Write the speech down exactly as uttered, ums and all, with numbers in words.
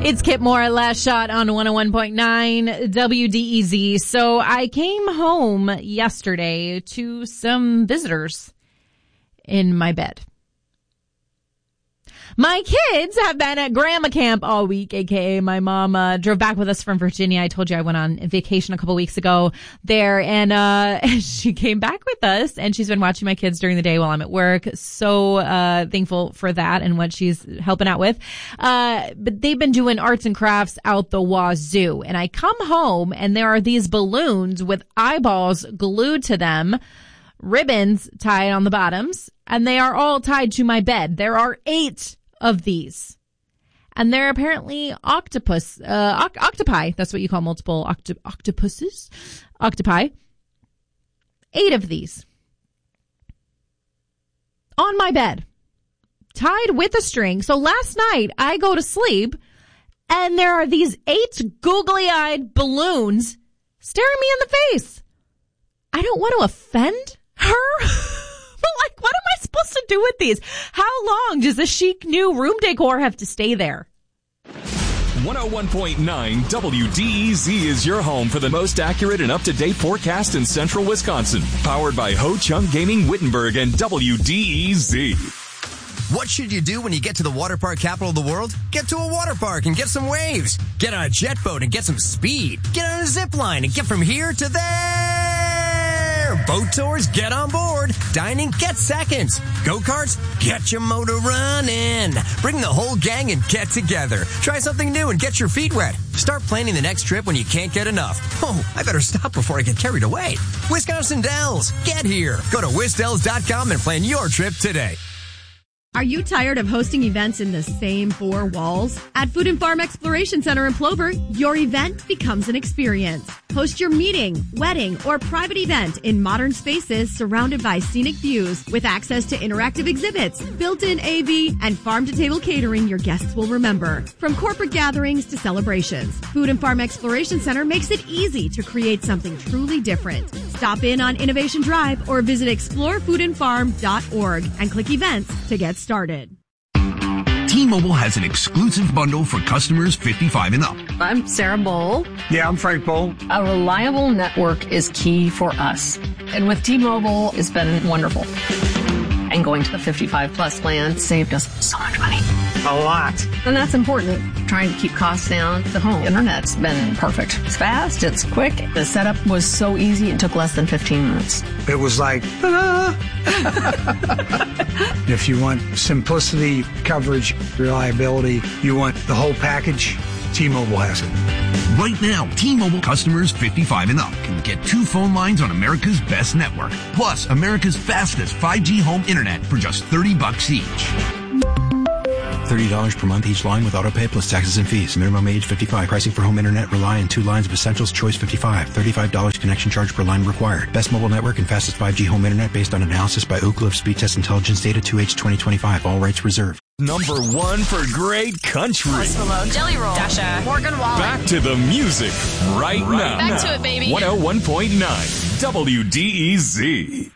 It's Kip Moore, Last Shot on one oh one point nine W D E Z. So I came home yesterday to some visitors in my bed. My kids have been at grandma camp all week, a k a my mom uh, drove back with us from Virginia. I told you I went on vacation a couple weeks ago there, and uh she came back with us, and she's been watching my kids during the day while I'm at work. So uh thankful for that and what she's helping out with. Uh But they've been doing arts and crafts out the wazoo, and I come home, and there are these balloons with eyeballs glued to them, ribbons tied on the bottoms, and they are all tied to my bed. There are eight of these, and they're apparently octopus, uh, oct- octopi. That's what you call multiple octo- octopuses, octopi. Eight of these on my bed, tied with a string. So last night I go to sleep, and there are these eight googly-eyed balloons staring me in the face. I don't want to offend her. Like, what am I supposed to do with these? How long does the chic new room decor have to stay there? one oh one point nine W D E Z is your home for the most accurate and up-to-date forecast in central Wisconsin. Powered by Ho Chunk Gaming Wittenberg and W D E Z. What should you do when you get to the water park capital of the world? Get to a water park and get some waves. Get on a jet boat and get some speed. Get on a zip line and get from here to there. Boat tours, get on board. Dining, get seconds. Go-karts, get your motor running. Bring the whole gang and get together. Try something new and get your feet wet. Start planning the next trip when you can't get enough. Oh, I better stop before I get carried away. Wisconsin Dells, get here. Go to wisdells dot com and plan your trip today. Are you tired of hosting events in the same four walls? At Food and Farm Exploration Center in Plover, your event becomes an experience. Host your meeting, wedding, or private event in modern spaces surrounded by scenic views with access to interactive exhibits, built-in A V, and farm-to-table catering your guests will remember. From corporate gatherings to celebrations, Food and Farm Exploration Center makes it easy to create something truly different. Stop in on Innovation Drive or visit explore food and farm dot org and click events to get started. T-Mobile has an exclusive bundle for customers fifty-five and up. I'm Sarah Bowl. Yeah, I'm Frank Bowl. A reliable network is key for us. And with T-Mobile, it's been wonderful. And going to the fifty-five plus plan saved us so much money. A lot. And that's important. Trying to keep costs down. The home internet's been perfect. It's fast. It's quick. The setup was so easy. It took less than fifteen minutes. It was like, ta-da! If you want simplicity, coverage, reliability, you want the whole package, T-Mobile has it. Right now, T-Mobile customers fifty-five and up can get two phone lines on America's best network, plus America's fastest five G home internet for just thirty bucks each. thirty dollars per month each line with autopay plus taxes and fees. Minimum age fifty-five. Pricing for home internet rely on two lines of Essentials Choice fifty-five. thirty-five dollars connection charge per line required. Best mobile network and fastest five G home internet based on analysis by Ookla of Speed Test Intelligence Data two H twenty twenty-five. All rights reserved. Number one for great country. Jelly Roll. Dasha. Morgan Wallen. Back to the music right, right now. Back to it, baby. one oh one point nine W D E Z.